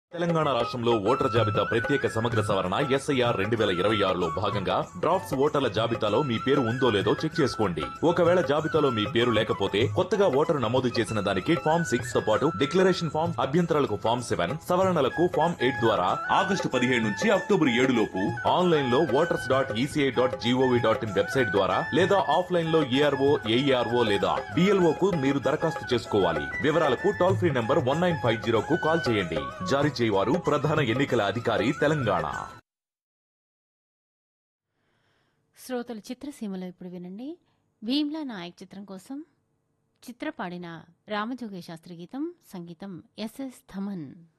తెలంగాణ రాష్ట్రంలో ఓటర్ జాబితా ప్రత్యేక సమగ్ర సవరణ ఎస్ఐఆర్ 2026లో భాగంగా డ్రాఫ్ట్స్ ఓటర్ల జాబితాలో మీ పేరు ఉందో లేదో చెక్ చేసుకోండి. ఒకవేళ జాబితాలో మీ పేరు లేకపోతే కొత్తగా ఓటరు నమోదు చేసిన దానికి ఫామ్ 6 తో పాటు డిక్లరేషన్ ఫామ్, అభ్యంతరాలకు ఫామ్ 7, సవరణలకు ఫామ్ 8 ద్వారా ఆగస్టు 17 నుంచి అక్టోబర్ 7 లోపు ఆన్లైన్ లో voters.eci.gov.in వెబ్సైట్ ద్వారా లేదా ఆఫ్లైన్ లో ఏఆర్ఓ, ఏఈఆర్ఓ లేదా బిఎల్ఓ కు మీరు దరఖాస్తు చేసుకోవాలి. వివరాలకు టోల్ ఫ్రీ నంబర్ 1950 కు కాల్ చేయండి. జారీ చేయవారు ప్రధాన ఎన్నికల అధికారి తెలంగాణ. శ్రోతలు చిత్రసీమలో ఇప్పుడు వినండి. భీమ్లా నాయక్ చిత్రం కోసం చిత్రపాడిన రామజోగయ్య శాస్త్రి గీతం, సంగీతం ఎస్ఎస్ థమన్.